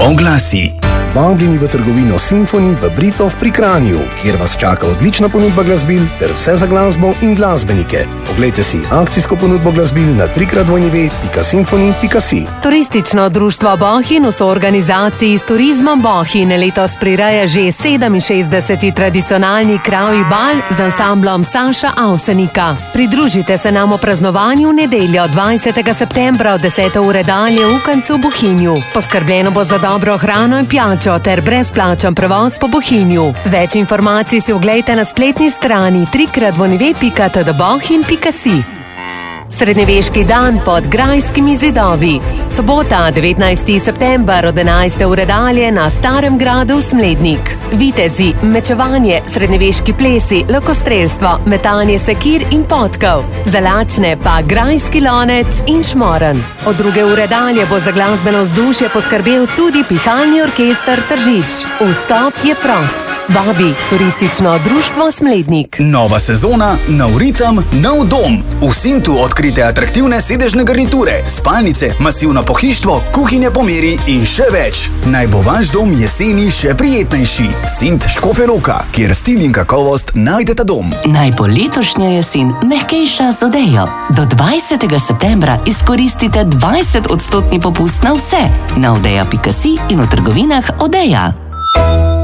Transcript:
Oglasi. Vabljeni v trgovino Symphony v Britov pri Kranju, kjer vas čaka odlična ponudba glasbil ter vse za glasbo in glasbenike. Oglejte si akcijsko ponudbo glasbil na www.symphony.si. Turistično društvo Bohinj v soorganizaciji s Turizmom Bohinj letos prireja že 67. tradicionalni kravji bal z ansamblom Saša Avsenika. Pridružite se nam v praznovanju v nedeljo 20. septembra od 10. ure dalje v Kancu Bohinju. Poskrbljeno bo za dobro hrano in pijačo ter brezplačen prevoz po Bohinju. Več informacij si oglejte na spletni strani www.tdbohinj.si. Srednjeveški dan pod grajskimi zidovi. Sobota, 19. september od 11. ure dalje na Starem gradu Smlednik. Vitezi, mečevanje, srednjeveški plesi, lokostrelstvo, metanje sekir in potkov. Za lačne pa grajski lonec in šmoren. Od 2. ure dalje bo za glasbeno vzdušje poskrbel tudi pihalni orkester Tržič. Vstop je prost. Vabi Turistično društvo Smlednik. Nova sezona, nov ritem, nov dom. V Sintu odkrite atraktivne sedežne garniture, spalnice, masivno pohištvo, kuhinje po meri in še več. Naj bo vaš dom jeseni še prijetnejši. Sint Škofja Loka, kjer stil in kakovost najdete dom. Naj bo letošnja jesen mehkejša z Odejo. Do 20. septembra izkoristite 20% popust na vse. Na odeja.si in v trgovinah Odeja.